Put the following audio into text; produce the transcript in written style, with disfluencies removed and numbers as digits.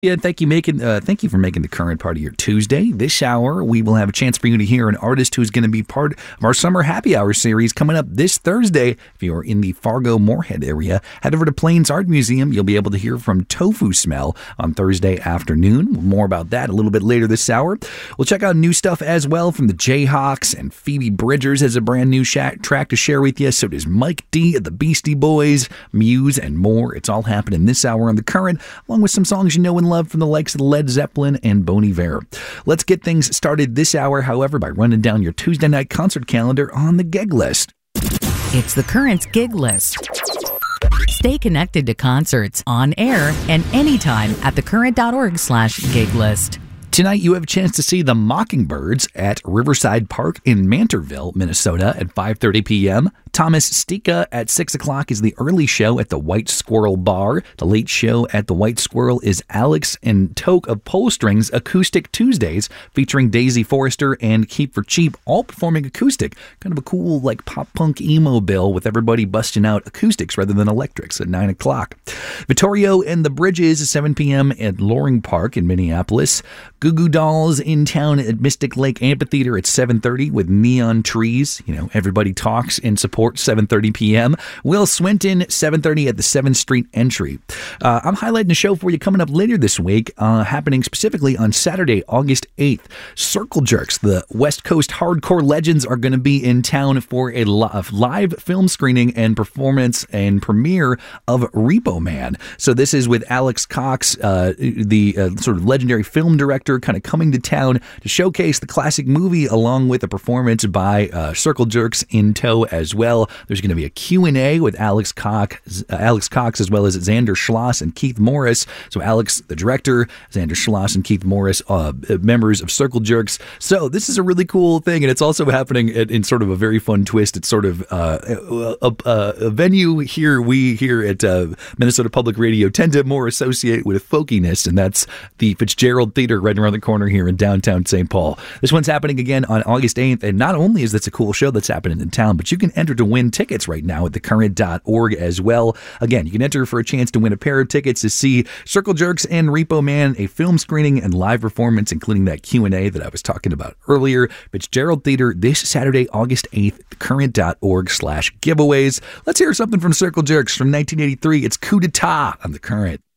Yeah, thank you for making the current part of your Tuesday. This hour, we will have a chance for you to hear an artist who's going to be part of our Summer Happy Hour series coming up this Thursday. If you're in the Fargo-Moorhead area, head over to Plains Art Museum. You'll be able to hear from Tofu Smell on Thursday afternoon. More about that a little bit later this hour. We'll check out new stuff as well from the Jayhawks, and Phoebe Bridgers has a brand new track to share with you. So does Mike D of the Beastie Boys, Muse, and more. It's all happening this hour on The Current, along with some songs you know and love from the likes of Led Zeppelin and Bon Iver. Let's get things started this hour, however, by running down your Tuesday night concert calendar on the gig list. It's The Current's gig list. Stay connected to concerts on air and anytime at thecurrent.org/gig list. Tonight, you have a chance to see the Mockingbirds at Riverside Park in Mantorville, Minnesota at 5:30 p.m. Thomas Stika at 6 o'clock is the early show at the White Squirrel Bar. The late show at the White Squirrel is Alex and Toke of Pole Strings Acoustic Tuesdays, featuring Daisy Forrester and Keep for Cheap, all performing acoustic. Kind of a cool, like, pop-punk emo bill with everybody busting out acoustics rather than electrics at 9 o'clock. Vittorio and the Bridges at 7 p.m. at Loring Park in Minneapolis. Goo Goo Dolls in town at Mystic Lake Amphitheater at 7:30 with Neon Trees. You know, everybody talks and supports. 7:30 p.m. Will Swinton, 7:30 at the 7th Street entry. I'm highlighting a show for you coming up later this week, happening specifically on Saturday, August 8th. Circle Jerks, the West Coast hardcore legends, are going to be in town for a live film screening and performance and premiere of Repo Man. So this is with Alex Cox, the sort of legendary film director, kind of coming to town to showcase the classic movie along with a performance by Circle Jerks in tow as well. There's going to be a Q&A with Alex Cox as well as Xander Schloss and Keith Morris. So Alex, the director, Xander Schloss and Keith Morris, members of Circle Jerks. So this is a really cool thing, and it's also happening in sort of a very fun twist. It's sort of a venue we here at Minnesota Public Radio tend to more associate with folkiness, and that's the Fitzgerald Theater right around the corner here in downtown St. Paul. This one's happening again on August 8th, and not only is this a cool show that's happening in town, but you can enter to win tickets right now at thecurrent.org as well. Again, you can enter for a chance to win a pair of tickets to see Circle Jerks and Repo Man, a film screening and live performance, including that Q&A that I was talking about earlier. Fitzgerald Theater this Saturday, August 8th, thecurrent.org/giveaways. Let's hear something from Circle Jerks from 1983. It's Coup d'etat on The Current.